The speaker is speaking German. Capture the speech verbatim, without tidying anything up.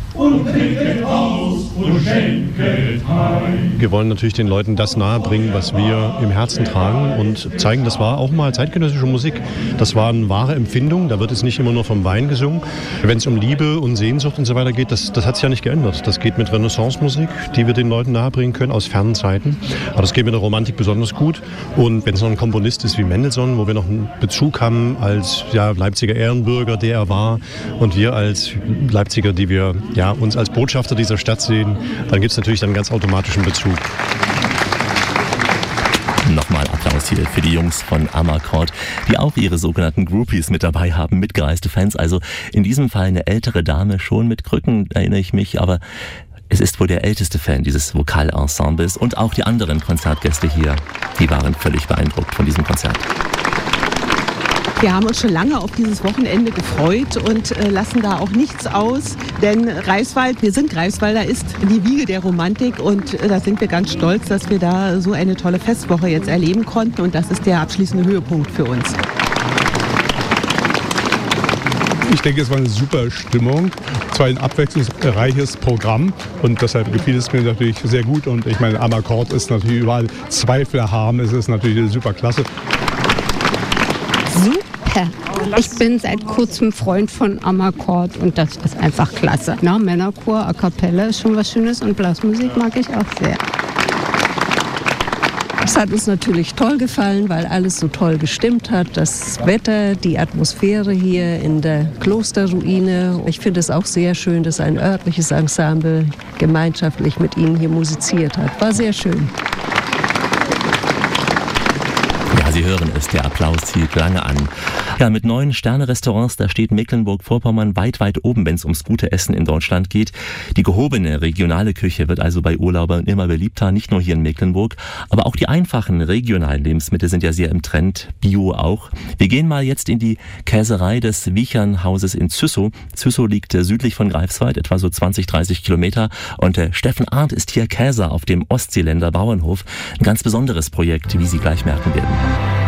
und trinket aus und schenket heim. Wir wollen natürlich den Leuten das nahebringen, was wir im Herzen tragen und zeigen, das war auch mal zeitgenössische Musik. Das waren wahre Empfindungen, da wird es nicht immer nur vom Wein gesungen. Wenn es um Liebe und Sehnsucht und so weiter geht, das, das hat sich ja nicht geändert. Das geht mit Renaissance-Musik, die wir den Leuten nahebringen können aus fernen Zeiten. Aber das geht mit der Romantik besonders gut. Und wenn es noch ein Komponist ist wie Mendelssohn, wo wir noch einen Bezug haben als ja, Leipziger Ehrenbürger, der er war, und wir als Leipziger, die wir ja, uns als Botschafter dieser Stadt sehen, dann gibt es natürlich einen ganz automatischen Bezug. Nochmal Applaus hier für die Jungs von Amarcord, die auch ihre sogenannten Groupies mit dabei haben, mitgereiste Fans. Also in diesem Fall eine ältere Dame, schon mit Krücken, erinnere ich mich, aber es ist wohl der älteste Fan dieses Vokalensembles und auch die anderen Konzertgäste hier, die waren völlig beeindruckt von diesem Konzert. Wir haben uns schon lange auf dieses Wochenende gefreut und äh, lassen da auch nichts aus, denn Greifswald, wir sind Greifswalder, ist die Wiege der Romantik und äh, da sind wir ganz stolz, dass wir da so eine tolle Festwoche jetzt erleben konnten und das ist der abschließende Höhepunkt für uns. Ich denke, es war eine super Stimmung, zwar ein abwechslungsreiches Programm und deshalb gefiel es mir natürlich sehr gut und ich meine, Amarcord ist natürlich überall Zweifler haben, es ist natürlich super klasse. Super. Ich bin seit kurzem Freund von Amarcord und das ist einfach klasse. Na, Männerchor, A Cappella ist schon was Schönes und Blasmusik mag ich auch sehr. Es hat uns natürlich toll gefallen, weil alles so toll gestimmt hat. Das Wetter, die Atmosphäre hier in der Klosterruine. Ich finde es auch sehr schön, dass ein örtliches Ensemble gemeinschaftlich mit Ihnen hier musiziert hat. War sehr schön. Ja, Sie hören es, der Applaus zieht lange an. Ja, mit neuen Sterne-Restaurants, da steht Mecklenburg-Vorpommern weit, weit oben, wenn es ums gute Essen in Deutschland geht. Die gehobene regionale Küche wird also bei Urlaubern immer beliebter, nicht nur hier in Mecklenburg, aber auch die einfachen regionalen Lebensmittel sind ja sehr im Trend, Bio auch. Wir gehen mal jetzt in die Käserei des Wiechernhauses in Züssow. Züssow liegt südlich von Greifswald, etwa so zwanzig, dreißig Kilometer und äh, Steffen Arndt ist hier Käser auf dem Ostseeländer Bauernhof. Ein ganz besonderes Projekt, wie Sie gleich merken werden.